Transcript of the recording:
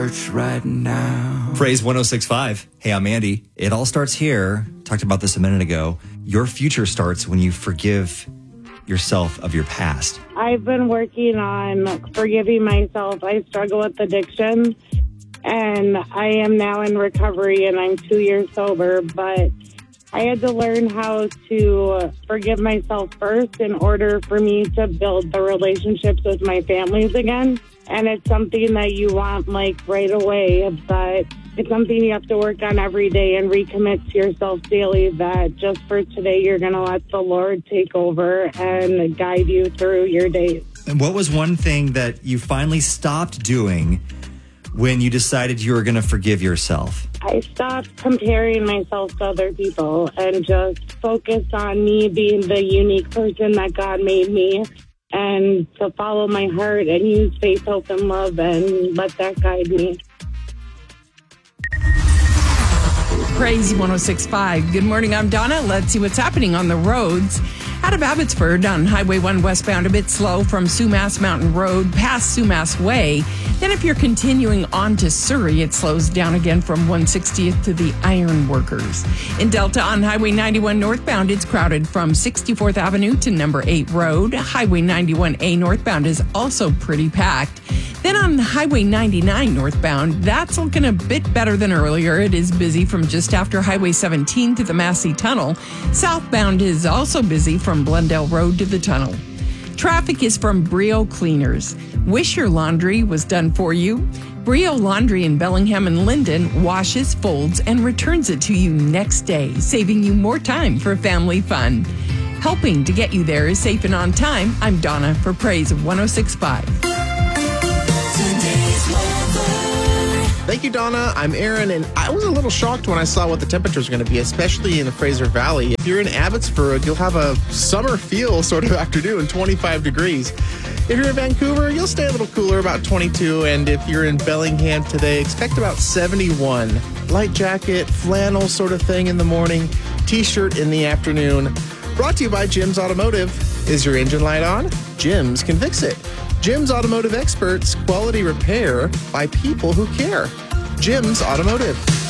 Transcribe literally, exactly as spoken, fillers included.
right now. Praise one oh six point five. Hey, I'm Andy. It all starts here. Talked about this a minute ago. Your future starts when you forgive yourself of your past. I've been working on forgiving myself. I struggle with addiction, and I am now in recovery, and I'm two years sober, but I had to learn how to forgive myself first in order for me to build the relationships with my families again. And it's something that you want, like, right away, but it's something you have to work on every day and recommit to yourself daily that just for today, you're going to let the Lord take over and guide you through your days. And what was one thing that you finally stopped doing when you decided you were going to forgive yourself? I stopped comparing myself to other people and just focused on me being the unique person that God made me, and to follow my heart and use faith, hope, and love and let that guide me. Praise one oh six point five. Good morning, I'm Donna. Let's see what's happening on the roads. Out of Abbotsford on Highway one westbound, a bit slow from Sumas Mountain Road past Sumas Way. Then if you're continuing on to Surrey, it slows down again from one sixtieth to the Iron Workers. In Delta on Highway ninety-one northbound, it's crowded from sixty-fourth Avenue to number eight Road. Highway ninety-one A northbound is also pretty packed. Then on Highway ninety-nine northbound, that's looking a bit better than earlier. It is busy from just after Highway seventeen to the Massey Tunnel. Southbound is also busy from Blundell Road to the tunnel. Traffic is from Brio Cleaners. Wish your laundry was done for you. Brio Laundry in Bellingham and Linden washes, folds, and returns it to you next day, saving you more time for family fun. Helping to get you there is safe and on time. I'm Donna for Praise one oh six point five. Thank you, Donna. I'm Aaron, and I was a little shocked when I saw what the temperatures are going to be, especially in the Fraser Valley. If you're in Abbotsford, you'll have a summer feel sort of afternoon, twenty-five degrees. If you're in Vancouver, you'll stay a little cooler, about twenty-two. And if you're in Bellingham today, expect about seventy-one. Light jacket, flannel sort of thing in the morning, t-shirt in the afternoon. Brought to you by Jim's Automotive. Is your engine light on? Jim's can fix it. Jim's Automotive Experts, quality repair by people who care. Jim's Automotive.